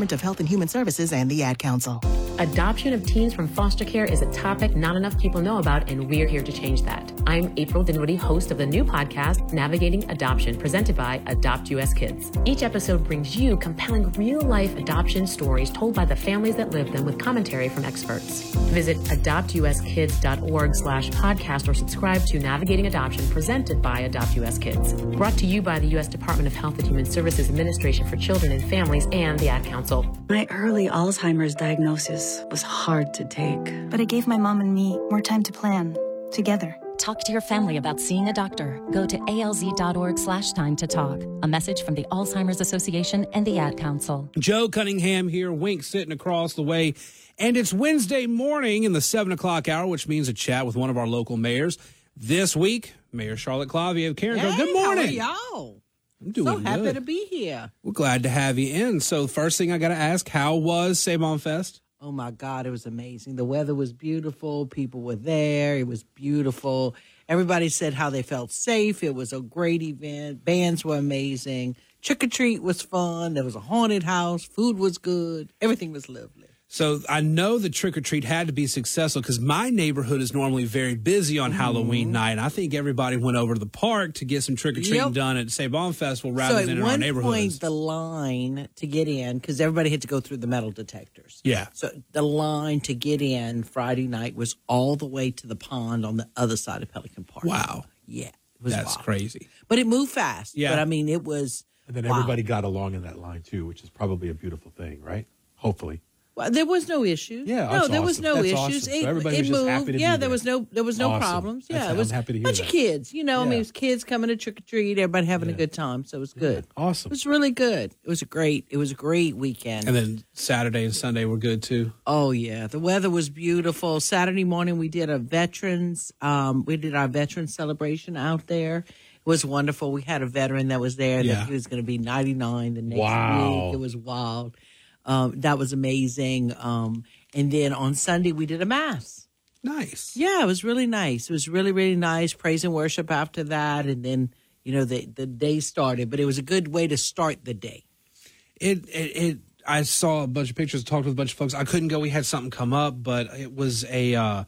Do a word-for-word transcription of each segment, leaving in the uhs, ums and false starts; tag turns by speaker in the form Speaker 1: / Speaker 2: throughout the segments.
Speaker 1: Department of Health and Human Services and the Ad Council.
Speaker 2: Adoption of teens from foster care is a topic not enough people know about, and we're here to change that. I'm April Dinwiddie, host of the new podcast, Navigating Adoption, presented by Adopt U S Kids. Each episode brings you compelling real-life adoption stories told by the families that live them with commentary from experts. Visit adoptuskids.org slash podcast or subscribe to Navigating Adoption, presented by Adopt U S Kids. Brought to you by the U S Department of Health and Human Services Administration for Children and Families and the Ad Council.
Speaker 3: My early Alzheimer's diagnosis was hard to take.
Speaker 4: But it gave my mom and me more time to plan, together.
Speaker 5: Talk to your family about seeing a doctor. Go to alz.org slash time to talk. A message from the Alzheimer's Association and the Ad Council.
Speaker 6: Joe Cunningham here, Wink sitting across the way. And it's Wednesday morning in the seven o'clock hour, which means a chat with one of our local mayors. This week, Mayor Charlotte Clavier of Karen.
Speaker 7: Hey,
Speaker 6: good morning.
Speaker 7: How are y'all?
Speaker 6: I'm doing
Speaker 7: so happy
Speaker 6: good.
Speaker 7: to be here.
Speaker 6: We're glad to have you in. So first thing I got to ask, how was Sabon Fest?
Speaker 7: Oh, my God, it was amazing. The weather was beautiful. People were there. It was beautiful. Everybody said how they felt safe. It was a great event. Bands were amazing. Trick-or-treat was fun. There was a haunted house. Food was good. Everything was lovely.
Speaker 6: So I know the trick-or-treat had to be successful because my neighborhood is normally very busy on mm-hmm. Halloween night. And I think everybody went over to the park to get some trick-or-treating yep. done at Sabon Festival rather
Speaker 7: so
Speaker 6: than in our neighborhoods.
Speaker 7: So at one point, the line to get in, because everybody had to go through the metal detectors.
Speaker 6: Yeah.
Speaker 7: So the line to get in Friday night was all the way to the pond on the other side of Pelican Park.
Speaker 6: Wow.
Speaker 7: Yeah. It was
Speaker 6: That's
Speaker 7: wild.
Speaker 6: crazy.
Speaker 7: But it moved fast.
Speaker 6: Yeah.
Speaker 7: But, I mean, it was
Speaker 8: And then
Speaker 7: wow.
Speaker 8: everybody got along in that line, too, which is probably a beautiful thing, right? Hopefully.
Speaker 7: Well, there was no issues.
Speaker 8: Yeah,
Speaker 7: no, there
Speaker 8: awesome.
Speaker 7: was no
Speaker 8: that's
Speaker 7: issues.
Speaker 8: Awesome. So
Speaker 7: It,
Speaker 8: everybody
Speaker 7: it
Speaker 8: was
Speaker 7: moved.
Speaker 8: just happy to
Speaker 7: yeah,
Speaker 8: be
Speaker 7: there
Speaker 8: there.
Speaker 7: was no there was no
Speaker 8: awesome.
Speaker 7: problems. Yeah,
Speaker 8: that's,
Speaker 7: it was
Speaker 8: I'm happy to hear
Speaker 7: bunch
Speaker 8: that.
Speaker 7: of kids. You know,
Speaker 8: yeah.
Speaker 7: I mean, it was kids coming to trick or treat. Everybody having
Speaker 8: yeah.
Speaker 7: a good time. So it was good.
Speaker 8: Yeah. Awesome.
Speaker 7: It was really good. It was a great. It was a great weekend.
Speaker 6: And then Saturday and Sunday were good too.
Speaker 7: Oh yeah, the weather was beautiful. Saturday morning we did a veterans. Um, we did our veterans celebration out there. It was wonderful. We had a veteran that was there.
Speaker 6: Yeah.
Speaker 7: That he was going to be ninety-nine the next
Speaker 8: wow.
Speaker 7: week. It was wild. Um, that was amazing. Um, and then on Sunday we did a mass.
Speaker 6: Nice.
Speaker 7: Yeah, it was really nice. It was really, really nice. Praise and worship after that. And then, you know, the, the day started. But it was a good way to start the day.
Speaker 6: It, it, it, I saw a bunch of pictures, talked with a bunch of folks. I couldn't go. We had something come up, but it was a, uh,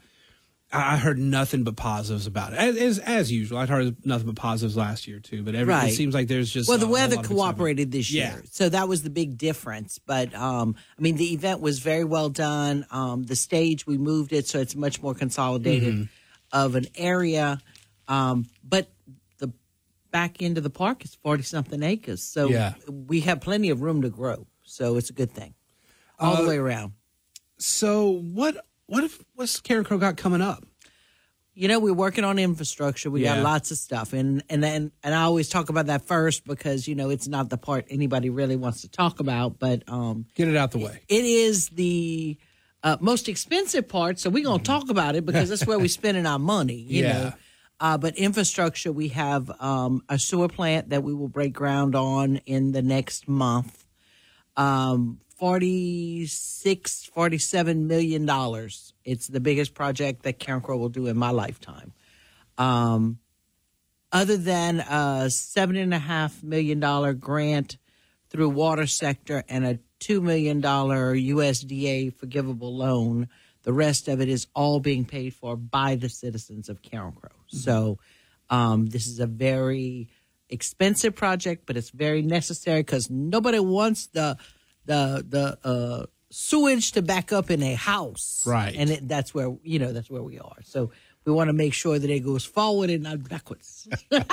Speaker 6: I heard nothing but positives about it. As, as, as usual, I heard nothing but positives last year, too. But every,
Speaker 7: right.
Speaker 6: it seems like there's just
Speaker 7: Well, the
Speaker 6: a,
Speaker 7: weather
Speaker 6: a
Speaker 7: cooperated this year.
Speaker 6: Yeah.
Speaker 7: So that was the big difference. But, um, I mean, the event was very well done. Um, the stage, we moved it so it's much more consolidated mm-hmm. of an area. Um, but the back end of the park is forty-something acres. So
Speaker 6: yeah.
Speaker 7: we have plenty of room to grow. So it's a good thing all uh, the way around.
Speaker 6: So what what if what's Karen Crow got coming up?
Speaker 7: You know, we're working on infrastructure. We
Speaker 6: yeah.
Speaker 7: got lots of stuff. And and then and I always talk about that first because, you know, it's not the part anybody really wants to talk about. But um,
Speaker 6: get it out the way.
Speaker 7: It is the uh, most expensive part. So we're going to talk about it because that's where we're spending our money, you
Speaker 6: yeah.
Speaker 7: know. Uh, but infrastructure, we have um, a sewer plant that we will break ground on in the next month. Um, forty-six, forty-seven million dollars. It's the biggest project that Karen Crow will do in my lifetime. Um, other than a seven and a half million dollar grant through water sector and a two million dollar U S D A forgivable loan, the rest of it is all being paid for by the citizens of Karen Crow. Mm-hmm. So, um, this is a very expensive project, but it's very necessary because nobody wants the the the uh, sewage to back up in a house,
Speaker 6: right?
Speaker 7: And it, that's where you know that's where we are. So we want to make sure that it goes forward and not backwards.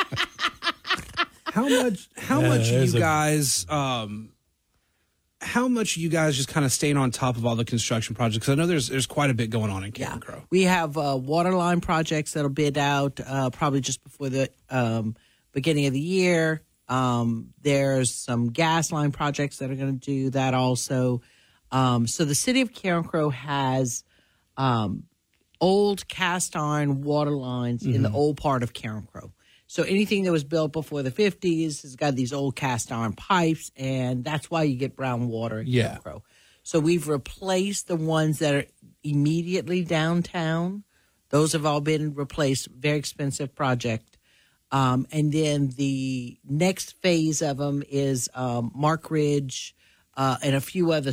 Speaker 6: How much? How
Speaker 8: yeah,
Speaker 6: much you
Speaker 8: a...
Speaker 6: guys? Um, how much you guys just kind of staying on top of all the construction projects? Because I know there's there's quite a bit going on in Karen
Speaker 7: yeah.
Speaker 6: Crow.
Speaker 7: We have uh, water line projects that'll bid out uh, probably just before the um, beginning of the year. Um, there's some gas line projects that are going to do that also. Um, so the city of Karen Crow has um, old cast iron water lines mm-hmm. in the old part of Karen Crow. So anything that was built before the fifties has got these old cast iron pipes, and that's why you get brown water in
Speaker 6: yeah.
Speaker 7: Karen Crow. So we've replaced the ones that are immediately downtown. Those have all been replaced. Very expensive project. Um, and then the next phase of them is um, Mark Ridge uh, and a few other